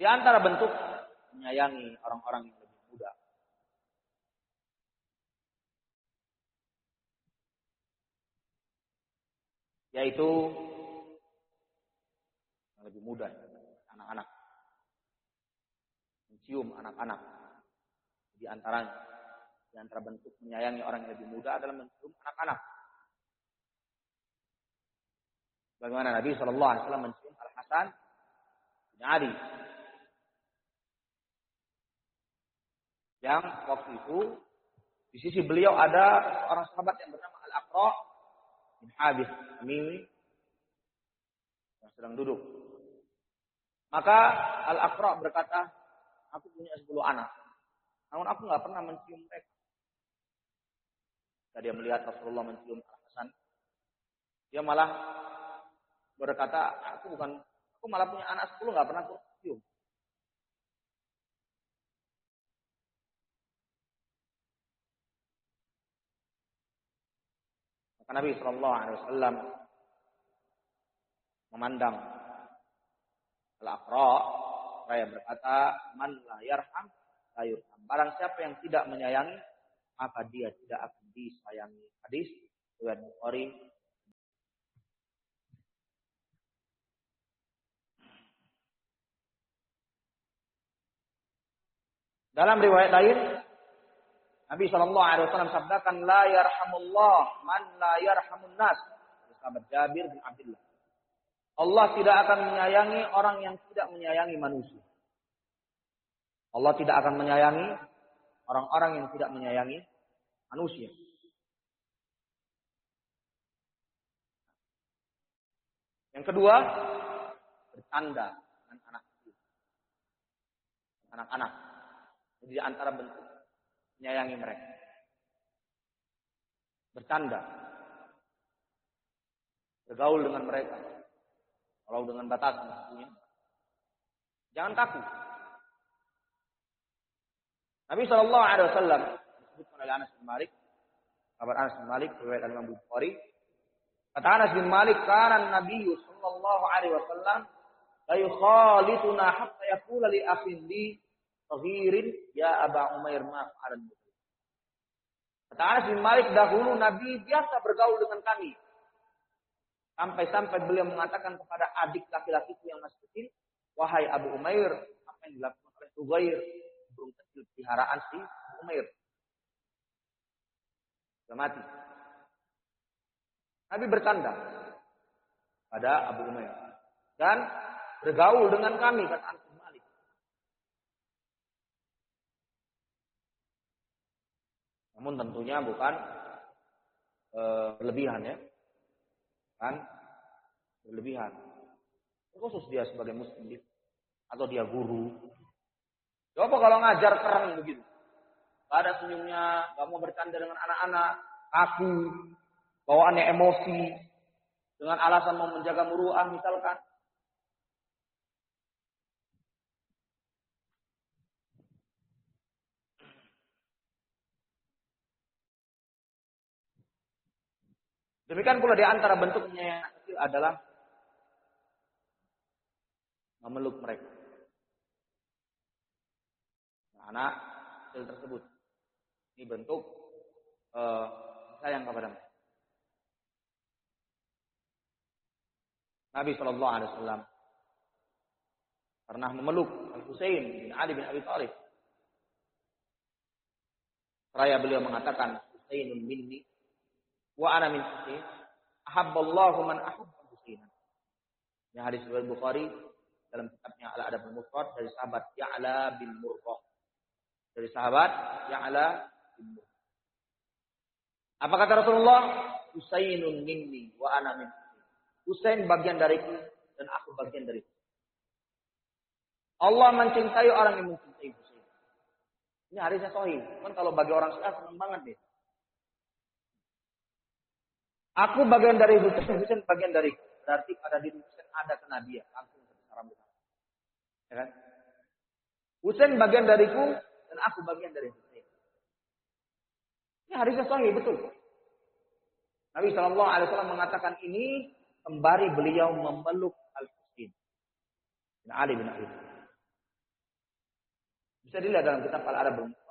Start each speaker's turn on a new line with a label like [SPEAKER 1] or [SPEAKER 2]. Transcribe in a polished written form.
[SPEAKER 1] Di antara bentuk menyayangi orang-orang yang lebih muda. Yaitu yang lebih muda, anak-anak. Mencium anak-anak. Di antara bentuk menyayangi orang yang lebih muda adalah mencium anak-anak. Bagaimana Nabi SAW mencium Al-Hasan bin Ali. Yang waktu itu di sisi beliau ada seorang sahabat yang bernama Al-Aqra bin Habis Tamimi yang sedang duduk. Maka Al-Aqra berkata, aku punya 10 anak. Namun aku nggak pernah mencium mereka. Ketika dia melihat Rasulullah mencium Al-Hasan, dia malah berkata, aku malah punya anak 10 nggak pernah aku cium. Maka Nabi SAW memandang Al-Aqra, saya berkata, man la yarham la yurham. Barang siapa yang tidak menyayangi, maka dia tidak akan disayangi. Hadis riwayat Bukhari. Dalam riwayat lain, Nabi SAW sabdakan, la yarhamullah man la yarhamun nas. Sahabat Jabir bin Abdullah. Allah tidak akan menyayangi orang yang tidak menyayangi manusia. Allah tidak akan menyayangi orang-orang yang tidak menyayangi manusia. Yang kedua, bercanda dengan anak kecil. Anak-anak. Jadi antara bentuk menyayangi mereka. Bercanda. Bergaul dengan mereka. Kalau dengan batasan tentunya. Jangan kaku. Nabi SAW disebutkan oleh Anas bin Malik. Kabar Anas bin Malik, riwayat Imam Bukhari. Kata Anas bin Malik, kana Nabi sallallahu alaihi wasallam la yukhalituna hatta yaqula li akhin li saghirin ya Aba Umair ma fa'alan. Kata Anas bin Malik, dahulu Nabi biasa bergaul dengan kami. Sampai-sampai beliau mengatakan kepada adik laki-lakiku yang masih kecil, wahai Abu Umair, apa yang dilakukan oleh Sugair, burung kecil peliharaan si Umair. Sudah mati. Nabi bercanda pada Abu Umair dan bergaul dengan kami, kata Anas bin Malik. Namun tentunya bukan berlebihan ya. Kan berlebihan. Khusus dia sebagai muslim atau dia guru. Coba kalau ngajar keren begitu. Gak ada senyumnya, gak mau bercanda dengan anak-anak, kaku, bawaannya emosi, dengan alasan mau menjaga muruah misalkan. Demikian pula di antara bentuknya yang kecil adalah memeluk mereka. Nah, anak kecil tersebut. Ini bentuk sayang kepada mereka. Nabi SAW pernah memeluk Al-Husain bin Ali bin Abi Thalib. Seraya beliau mengatakan, Husainun minni wa ana min Husain. Ahabballahu man ahabba Husainan. Ini hadis riwayat Bukhari dalam kitabnya Al-Adab al-Mufrad dari sahabat Ya'la bin Murrah. Dari sahabat Ya'la bin Murrah. Apa kata Rasulullah? Husainun minni wa ana min Husain. Husain bagian dariku dan aku bagian dariku. Allah mencintai orang yang mencintai Husain. Ini hadisnya sahih. Kan kalau bagi orang Syiah senang banget nih. Aku bagian dari Husain, Husain bagian dariku. Berarti pada diri Husain ada kenabian. Langsung secara mudah. Ya kan? Husain bagian dariku dan aku bagian dari Husain. Ini hadisnya sahih, betul. Nabi SAW mengatakan ini sembari beliau memeluk Al-Husain bin Ali bin Abi Thalib. Bisa dilihat dalam kitab Al-Adab